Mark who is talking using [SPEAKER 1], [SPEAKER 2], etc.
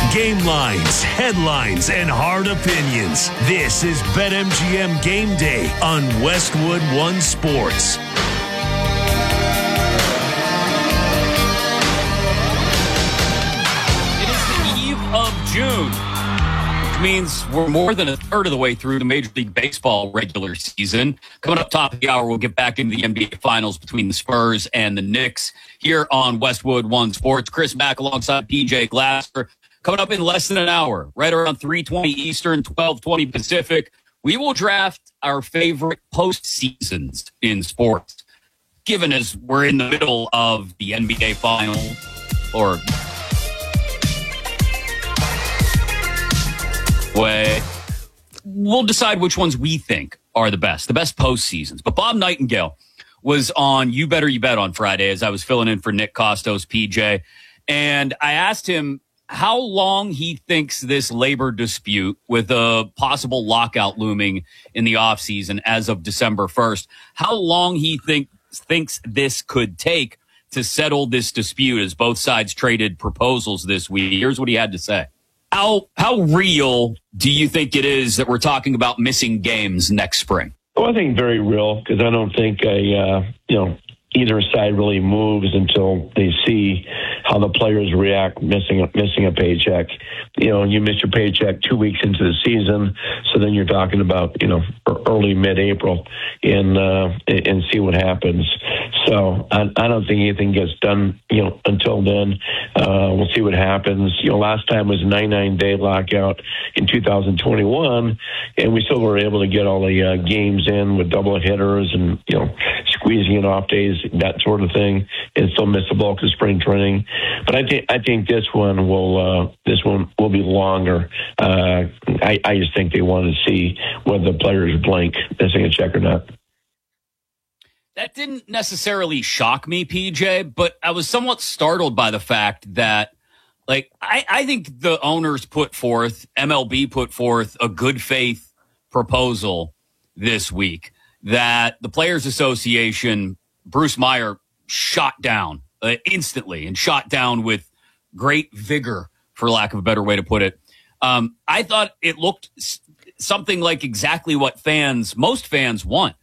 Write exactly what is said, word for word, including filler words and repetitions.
[SPEAKER 1] Game lines, headlines, and hard opinions. This is BetMGM Game Day on Westwood One Sports.
[SPEAKER 2] It is the eve of June, which means we're more than a third of the way through the Major League Baseball regular season. Coming up top of the hour, we'll get back into the N B A Finals between the Spurs and the Knicks here on Westwood One Sports. Chris Mack alongside P J Glasser. Coming up in less than an hour, right around three twenty Eastern, twelve twenty Pacific, we will draft our favorite postseasons in sports. Given as we're in the middle of the N B A final, or way, we'll decide which ones we think are the best, the best postseasons. But Bob Nightingale was on You Better You Bet on Friday as I was filling in for Nick Costos, P J, and I asked him how long he thinks this labor dispute with a possible lockout looming in the offseason as of December first, how long he think, thinks this could take to settle this dispute as both sides traded proposals this week. Here's what he had to say. How, how real do you think it is that we're talking about missing games next spring?
[SPEAKER 3] Well, I think very real, because I don't think a, uh, you know, either side really moves until they see how the players react missing a, missing a paycheck. You know, you miss your paycheck two weeks into the season, so then you're talking about, you know, early mid-April and uh, and see what happens. So I, I don't think anything gets done, you know, until then. Uh, we'll see what happens. You know, last time was a ninety-nine day lockout in two thousand twenty-one, and we still were able to get all the uh, games in with double hitters and, you know, squeezing in off days, that sort of thing, and still miss the bulk of spring training. But I think I think this one will uh, this one will be longer. Uh, I, I just think they want to see whether the players blink missing a check or not.
[SPEAKER 2] That didn't necessarily shock me, P J, but I was somewhat startled by the fact that, like, I, I think the owners put forth, M L B put forth a good faith proposal this week that the Players Association, Bruce Meyer, shot down uh, instantly and shot down with great vigor, for lack of a better way to put it. Um, I thought it looked s- something like exactly what fans, most fans want.